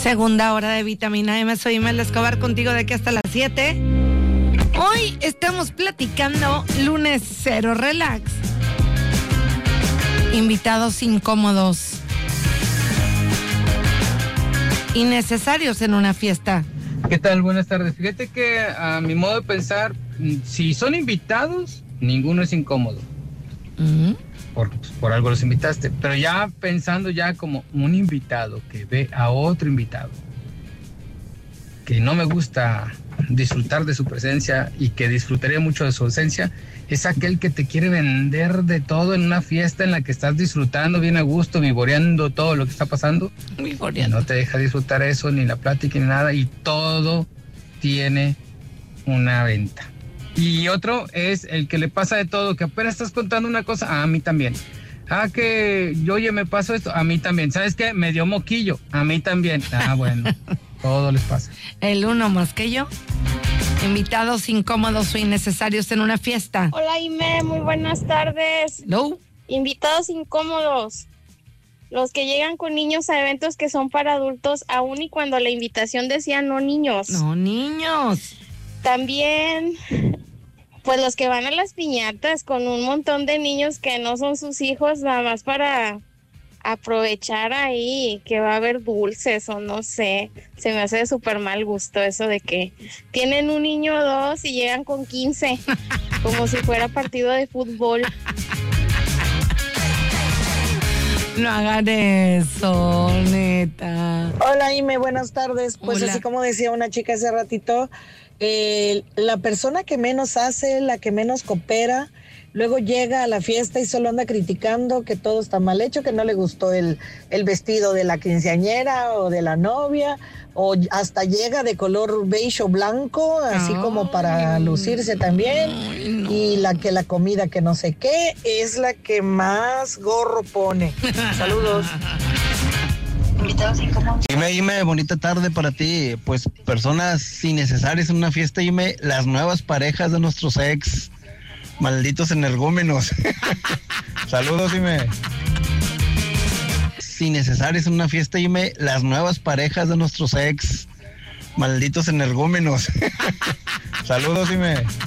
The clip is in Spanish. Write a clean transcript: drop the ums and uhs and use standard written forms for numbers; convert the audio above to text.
Segunda hora de Vitamina M. Soy Mel Escobar, contigo de aquí hasta las 7. Hoy estamos platicando lunes cero relax. Invitados incómodos. Innecesarios en una fiesta. ¿Qué tal? Buenas tardes. Fíjate que a mi modo de pensar, si son invitados, ninguno es incómodo. Por algo los invitaste. Pero ya pensando ya como un invitado que ve a otro invitado, que no me gusta disfrutar de su presencia y que disfrutaría mucho de su ausencia, es aquel que te quiere vender de todo en una fiesta en la que estás disfrutando bien a gusto, vivoreando todo lo que está pasando. Vivoreando. No te deja disfrutar eso, ni la plática, ni nada, y todo tiene una venta. Y otro es el que le pasa de todo, que apenas estás contando una cosa, a mí también. Que, oye, me pasó esto, a mí también. ¿Sabes qué? Me dio moquillo, a mí también. Bueno, todo les pasa. El uno más que yo. Invitados incómodos o innecesarios en una fiesta. Hola, Ime, muy buenas tardes. No. Invitados incómodos. Los que llegan con niños a eventos que son para adultos, aun y cuando la invitación decía no niños. No niños. También, pues los que van a las piñatas con un montón de niños que no son sus hijos, nada más para aprovechar ahí que va a haber dulces o no sé. Se me hace de súper mal gusto eso de que tienen un niño o dos y llegan con 15, como si fuera partido de fútbol. No hagan eso, neta. Hola, Ime, buenas tardes. Pues Hola. Así como decía una chica hace ratito, la persona que menos hace, la que menos coopera, luego llega a la fiesta y solo anda criticando que todo está mal hecho, que no le gustó el vestido de la quinceañera o de la novia, o hasta llega de color beige o blanco, así como para lucirse también. No. Y la comida que no sé qué es la que más gorro pone. Saludos. Dime, bonita tarde para ti. Pues personas innecesarias en una fiesta, dime, las nuevas parejas de nuestros ex. Malditos energúmenos. Saludos, dime. Innecesarios en una fiesta, dime, las nuevas parejas de nuestros ex. Malditos energúmenos. Saludos, dime.